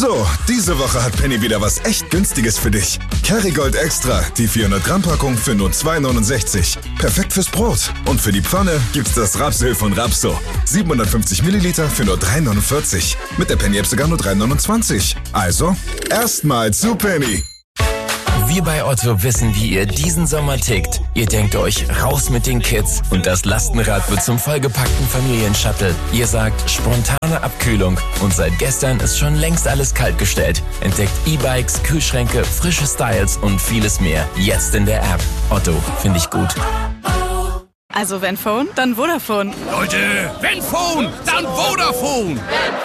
So, diese Woche hat Penny wieder was echt Günstiges für dich. Kerrygold Extra, die 400 Gramm Packung für nur 2,69. Perfekt fürs Brot. Und für die Pfanne gibt's das Rapsöl von Rapso. 750 Milliliter für nur 3,49. Mit der Penny-App sogar nur 3,29. Also, erstmal zu Penny. Wir bei Otto wissen, wie ihr diesen Sommer tickt. Ihr denkt euch, raus mit den Kids und das Lastenrad wird zum vollgepackten Familienshuttle. Ihr sagt, spontane Abkühlung und seit gestern ist schon längst alles kaltgestellt. Entdeckt E-Bikes, Kühlschränke, frische Styles und vieles mehr. Jetzt in der App. Otto, finde ich gut. Also wenn Phone, dann Vodafone. Leute, wenn Phone, dann Vodafone.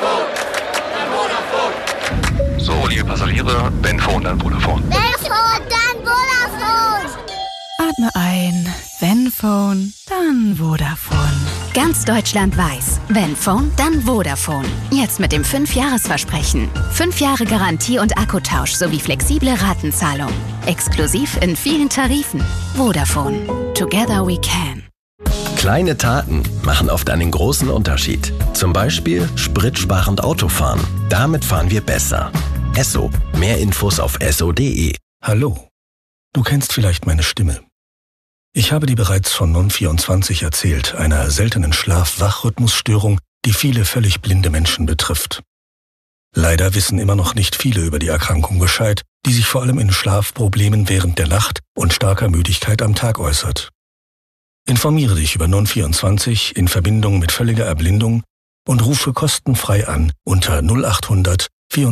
So, liebe Passagiere, wenn Phone, dann Vodafone. Wenn Phone, dann Vodafone. Atme ein. Wenn Phone, dann Vodafone. Ganz Deutschland weiß, wenn Phone, dann Vodafone. Jetzt mit dem 5-Jahres-Versprechen. 5 Jahre Garantie und Akkutausch sowie flexible Ratenzahlung. Exklusiv in vielen Tarifen. Vodafone. Together we can. Kleine Taten machen oft einen großen Unterschied. Zum Beispiel spritsparend Autofahren. Damit fahren wir besser. Esso. Mehr Infos auf esso.de. Hallo. Du kennst vielleicht meine Stimme. Ich habe dir bereits von Non24 erzählt, einer seltenen Schlaf-Wach-Rhythmusstörung, die viele völlig blinde Menschen betrifft. Leider wissen immer noch nicht viele über die Erkrankung Bescheid, die sich vor allem in Schlafproblemen während der Nacht und starker Müdigkeit am Tag äußert. Informiere dich über Non24 in Verbindung mit völliger Erblindung und rufe kostenfrei an unter 0800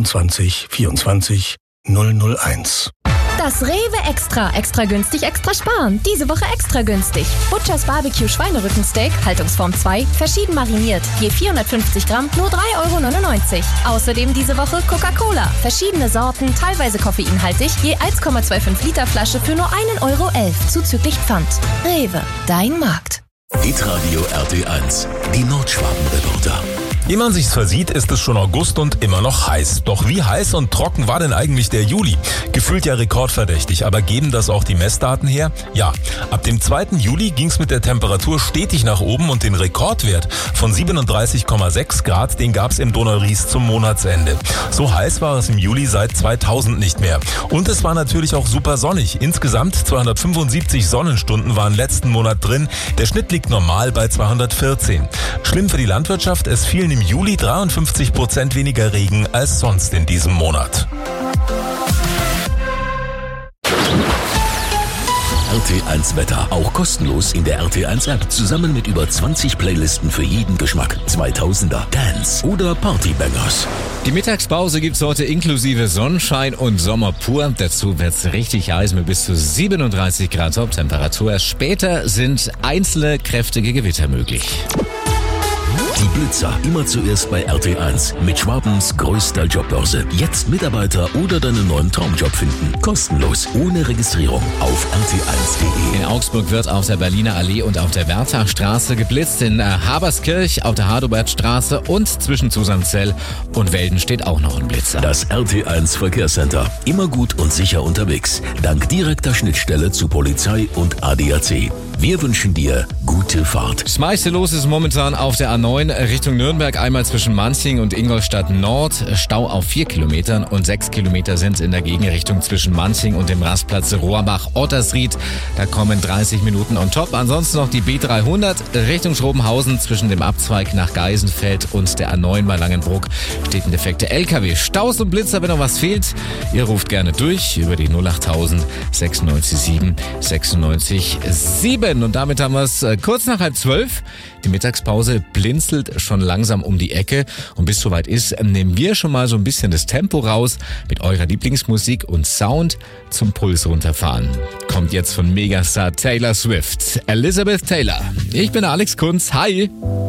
24 24 001. Das Rewe extra günstig, extra sparen. Diese Woche extra günstig. Butchers Barbecue Schweinerückensteak, Haltungsform 2, verschieden mariniert. Je 450 Gramm, nur 3,99 €. Außerdem diese Woche Coca-Cola. Verschiedene Sorten, teilweise koffeinhaltig, je 1,25 Liter Flasche für nur 1,11 € zuzüglich Pfand. Rewe, dein Markt. Hitradio RT1, die Nordschwaben-Reporter. Wie man sich's versieht, ist es schon August und immer noch heiß. Doch wie heiß und trocken war denn eigentlich der Juli? Gefühlt ja rekordverdächtig, aber geben das auch die Messdaten her? Ja, ab dem 2. Juli ging's mit der Temperatur stetig nach oben und den Rekordwert von 37,6 Grad, den gab's im Donau-Ries zum Monatsende. So heiß war es im Juli seit 2000 nicht mehr. Und es war natürlich auch super sonnig. Insgesamt 275 Sonnenstunden waren letzten Monat drin. Der Schnitt liegt normal bei 214. Schlimm für die Landwirtschaft, es fielen im Juli 53% weniger Regen als sonst in diesem Monat. RT1 Wetter, auch kostenlos in der RT1 App, zusammen mit über 20 Playlisten für jeden Geschmack. 2000er, Dance oder Partybangers. Die Mittagspause gibt's heute inklusive Sonnenschein und Sommer pur. Dazu wird's richtig heiß mit bis zu 37 Grad Toptemperatur. Später sind einzelne kräftige Gewitter möglich. Die Blitzer, immer zuerst bei RT1 mit Schwabens größter Jobbörse. Jetzt Mitarbeiter oder deinen neuen Traumjob finden. Kostenlos, ohne Registrierung auf rt1.de. In Augsburg wird auf der Berliner Allee und auf der Werthachstraße geblitzt. In Haberskirch auf der Hadobertstraße und zwischen Susanzell und Welden steht auch noch ein Blitzer. Das RT1 Verkehrscenter. Immer gut und sicher unterwegs. Dank direkter Schnittstelle zu Polizei und ADAC. Wir wünschen dir gute Fahrt. Das meiste los ist momentan auf der A9 Richtung Nürnberg, einmal zwischen Manching und Ingolstadt Nord. Stau auf 4 Kilometern und 6 Kilometer sind in der Gegenrichtung zwischen Manching und dem Rastplatz Rohrbach-Ottersried. Da kommen 30 Minuten on top. Ansonsten noch die B300 Richtung Schrobenhausen zwischen dem Abzweig nach Geisenfeld und der A9 bei Langenbruck steht ein defekter LKW. Staus und Blitzer, wenn noch was fehlt. Ihr ruft gerne durch über die 08000 96 7 96 7. Und damit haben wir es kurz nach 11:30. Die Mittagspause blinzelt schon langsam um die Ecke. Und bis soweit ist, nehmen wir schon mal so ein bisschen das Tempo raus mit eurer Lieblingsmusik und Sound zum Puls runterfahren. Kommt jetzt von Megastar Taylor Swift, Elizabeth Taylor. Ich bin Alex Kunz. Hi!